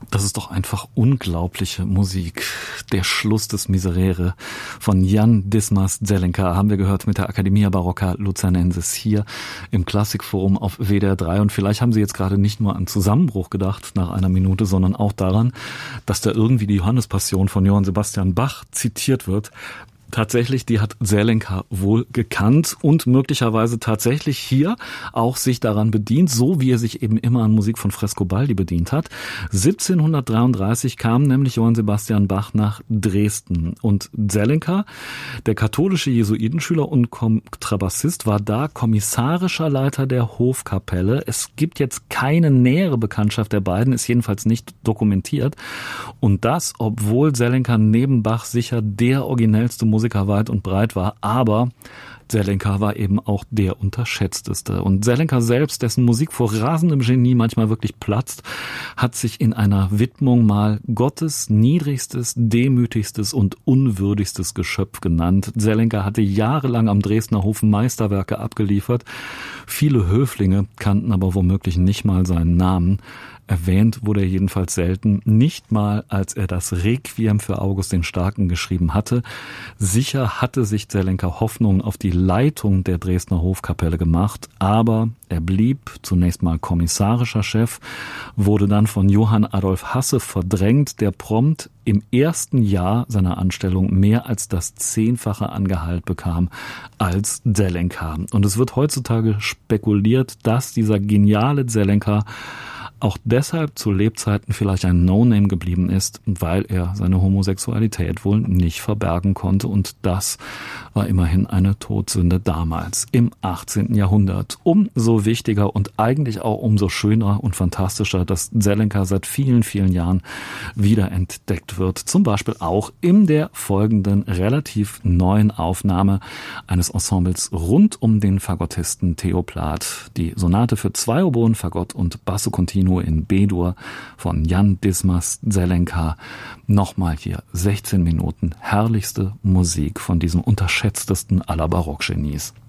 Das ist doch einfach unglaubliche Musik. Der Schluss des Miserere von Jan Dismas Zelenka haben wir gehört mit der Accademia Barocca Luzernensis hier im Klassikforum auf WDR 3. Und vielleicht haben Sie jetzt gerade nicht nur an Zusammenbruch gedacht nach einer Minute, sondern auch daran, dass da irgendwie die Johannespassion von Johann Sebastian Bach zitiert wird. Tatsächlich, die hat Zelenka wohl gekannt und möglicherweise tatsächlich hier auch sich daran bedient, so wie er sich eben immer an Musik von Frescobaldi bedient hat. 1733 kam nämlich Johann Sebastian Bach nach Dresden und Zelenka, der katholische Jesuitenschüler und Kontrabassist, war da kommissarischer Leiter der Hofkapelle. Es gibt jetzt keine nähere Bekanntschaft der beiden, ist jedenfalls nicht dokumentiert. Und das, obwohl Zelenka neben Bach sicher der originellste Musiker weit und breit war, aber Zelenka war eben auch der unterschätzteste. Und Zelenka selbst, dessen Musik vor rasendem Genie manchmal wirklich platzt, hat sich in einer Widmung mal Gottes niedrigstes, demütigstes und unwürdigstes Geschöpf genannt. Zelenka hatte jahrelang am Dresdner Hof Meisterwerke abgeliefert. Viele Höflinge kannten aber womöglich nicht mal seinen Namen. Erwähnt wurde er jedenfalls selten, nicht mal als er das Requiem für August den Starken geschrieben hatte. Sicher hatte sich Zelenka Hoffnung auf die Leitung der Dresdner Hofkapelle gemacht, aber er blieb zunächst mal kommissarischer Chef, wurde dann von Johann Adolf Hasse verdrängt, der prompt im ersten Jahr seiner Anstellung mehr als das 10-fache an Gehalt bekam als Zelenka. Und es wird heutzutage spekuliert, dass dieser geniale Zelenka auch deshalb zu Lebzeiten vielleicht ein No-Name geblieben ist, weil er seine Homosexualität wohl nicht verbergen konnte. Und das war immerhin eine Todsünde damals, im 18. Jahrhundert. Umso wichtiger und eigentlich auch umso schöner und fantastischer, dass Zelenka seit vielen, vielen Jahren wiederentdeckt wird. Zum Beispiel auch in der folgenden relativ neuen Aufnahme eines Ensembles rund um den Fagottisten Theo Plath. Die Sonate für 2 Oboen, Fagott und Basso Continuo in B-Dur von Jan Dismas Zelenka. Nochmal hier 16 Minuten herrlichste Musik von diesem unterschätztesten aller Barockgenies.